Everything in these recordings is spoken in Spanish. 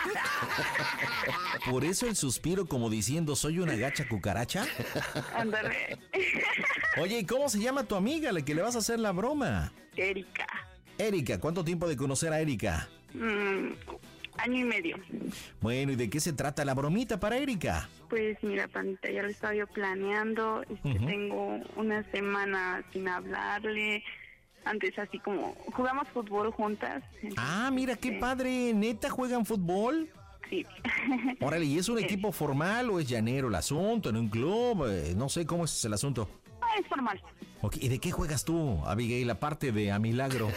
Por eso el suspiro como diciendo, ¿soy una gacha cucaracha? Ándale. Oye, ¿y cómo se llama tu amiga, la que le vas a hacer la broma? Erika. Erika, ¿cuánto tiempo de conocer a Erika? Año y medio. Bueno, ¿y de qué se trata la bromita para Erika? Pues mira, Pandita, ya lo estaba yo planeando. Tengo una semana sin hablarle. Antes así como jugamos fútbol juntas. Ah, mira, qué padre. ¿Neta juegan fútbol? Sí. Órale, ¿y es un equipo formal o es llanero el asunto, en un club? No sé, ¿cómo es el asunto? Es formal. Okay. ¿Y de qué juegas tú, Abigail, aparte de a Milagro?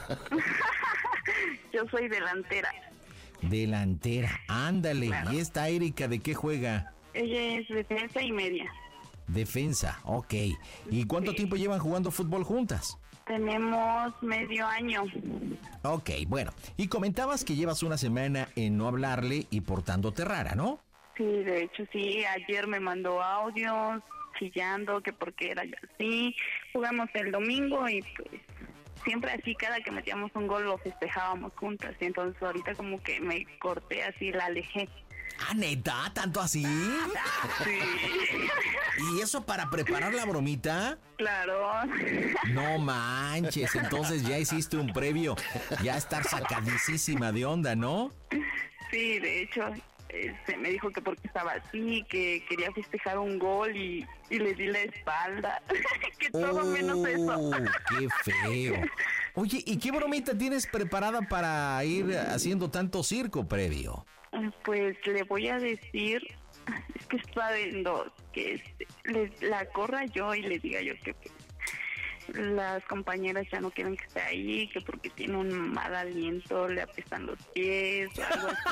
Yo soy delantera. Delantera, ándale. Claro. ¿Y esta Erika de qué juega? Ella es defensa y media. Defensa, ok. ¿Y cuánto tiempo llevan jugando fútbol juntas? Tenemos medio año. Ok, bueno. Y comentabas que llevas una semana en no hablarle y portándote rara, ¿no? Sí, de hecho sí. Ayer me mandó audios chillando que porque era yo así. Jugamos el domingo y pues siempre así, cada que metíamos un gol lo festejábamos juntas. Y entonces ahorita como que me corté así, la alejé. Ah, ¿neta? ¿Tanto así? Sí. ¿Y eso para preparar la bromita? Claro. No manches, entonces ya hiciste un previo. Ya estar sacadísima de onda, ¿no? Sí, de hecho, me dijo que porque estaba así, que quería festejar un gol y le di la espalda. Que todo menos eso. ¡Qué feo! Oye, ¿y qué bromita tienes preparada para ir haciendo tanto circo previo? Pues le voy a decir, es que está viendo que la corra yo y le diga yo que pues, las compañeras ya no quieren que esté ahí, que porque tiene un mal aliento, le apestan los pies, algo así.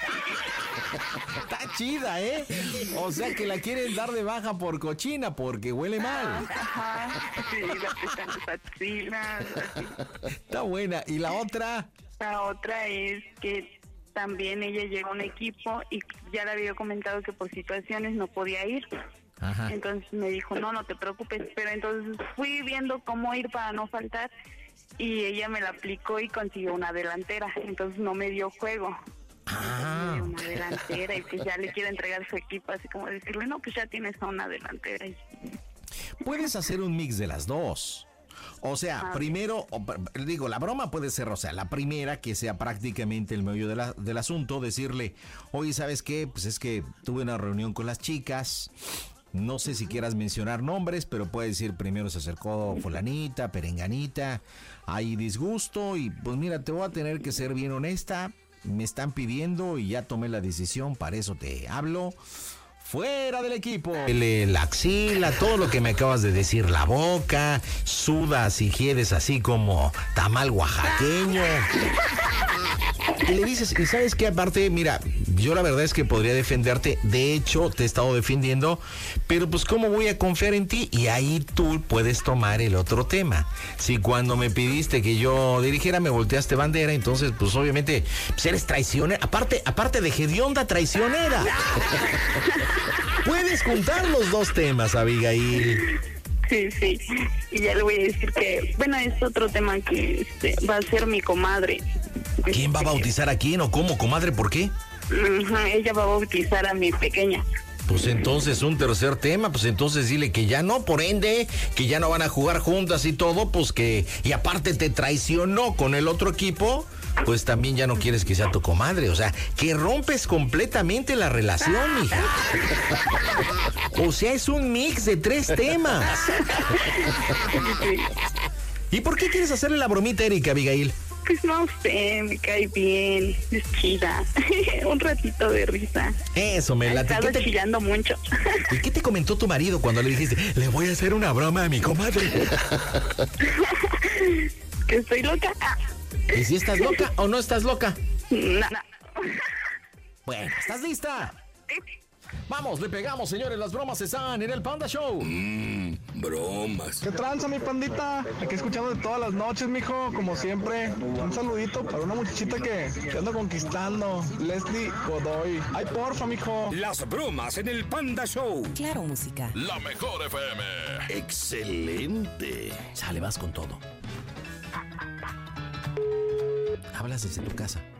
Está chida, ¿eh? O sea que la quieren dar de baja por cochina porque huele mal. Ajá, sí, le apestan las axilas, así. Está buena. ¿Y la otra? La otra es que también ella llegó a un equipo y ya le había comentado que por situaciones no podía ir. Ajá. Entonces me dijo, no te preocupes, pero entonces fui viendo cómo ir para no faltar y ella me la aplicó y consiguió una delantera, entonces no me dio juego. Ah. Una delantera y pues ya le quiero entregar su equipo, así como decirle, no, pues ya tienes a una delantera. Puedes hacer un mix de las dos. O sea, primero, digo, la broma puede ser, o sea, la primera que sea prácticamente el meollo del asunto, decirle, oye, ¿sabes qué? Pues es que tuve una reunión con las chicas, no sé si quieras mencionar nombres, pero puedes decir, primero se acercó fulanita, perenganita, hay disgusto y pues mira, te voy a tener que ser bien honesta, me están pidiendo y ya tomé la decisión, para eso te hablo. Fuera del equipo. La axila, todo lo que me acabas de decir, la boca, sudas y hiedes así como tamal oaxaqueño. Y le dices, y sabes qué, aparte, mira, yo la verdad es que podría defenderte, de hecho te he estado defendiendo, pero pues cómo voy a confiar en ti, y ahí tú puedes tomar el otro tema. Si cuando me pidiste que yo dirigiera me volteaste bandera, entonces pues obviamente pues eres traicionera, aparte de hedionda traicionera. Puedes juntar los dos temas, Abigail. Sí, y ya le voy a decir que, bueno, es otro tema que va a ser mi comadre. ¿Quién va a bautizar a quién o cómo, comadre? ¿Por qué? Ella va a bautizar a mi pequeña. Pues entonces un tercer tema, pues entonces dile que ya no, por ende, que ya no van a jugar juntas y todo, pues que, y aparte te traicionó con el otro equipo, pues también ya no quieres que sea tu comadre, o sea, que rompes completamente la relación, mija. O sea, es un mix de 3 temas. ¿Y por qué quieres hacerle la bromita a Erika, Abigail? Pues no sé, me cae bien, es chida. Un ratito de risa. Eso, me late. Ha estado chillando mucho. ¿Y qué te comentó tu marido cuando le dijiste, le voy a hacer una broma a mi comadre? Que estoy loca. ¿Y si estás loca o no estás loca? No. Bueno, ¿estás lista? Sí. Vamos, le pegamos, señores, las bromas están en el Panda Show. Bromas. ¿Qué tranza, mi pandita? Aquí escuchando de todas las noches, mijo, como siempre. Un saludito para una muchachita que ando conquistando, Leslie Godoy. Ay, porfa, mijo. Las bromas en el Panda Show. Claro, música. La mejor FM. Excelente. Sale, vas con todo. Hablas desde tu casa.